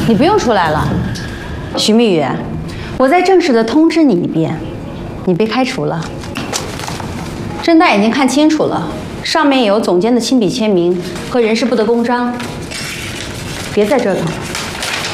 你不用出来了，徐蜜雨，我再正式的通知你一遍，你被开除了。郑大已经看清楚了，上面有总监的亲笔签名和人事部的公章，别再折腾了。